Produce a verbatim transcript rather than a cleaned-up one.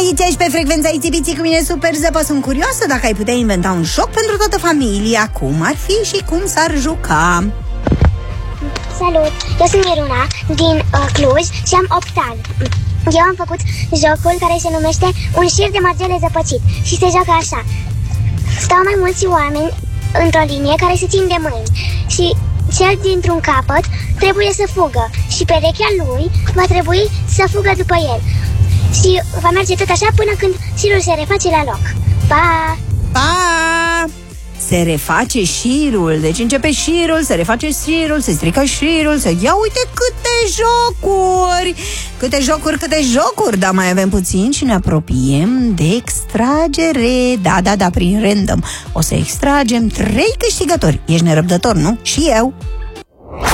Aici ești pe frecvența Itibiții cu mine, Super Zăpă. Sunt curioasă dacă ai putea inventa un joc pentru toată familia. Cum ar fi și cum s-ar juca? Salut, eu sunt Miruna din uh, Cluj și am opt ani. Eu am făcut jocul care se numește Un șir de margele zăpăcit și se joacă așa. Stau mai mulți oameni într-o linie care se țin de mâini și cel dintr-un capăt trebuie să fugă și perechea lui va trebui să fugă după el. Și va merge tot așa până când șirul se reface la loc. Pa! Pa! Se reface șirul. Deci începe șirul, se reface șirul, se strică șirul, se... Ia uite câte jocuri! Câte jocuri, câte jocuri! Dar mai avem puțin și ne apropiem de extragere. Da, da, da, prin random. O să extragem trei câștigători. Ești nerăbdător, nu? Și eu.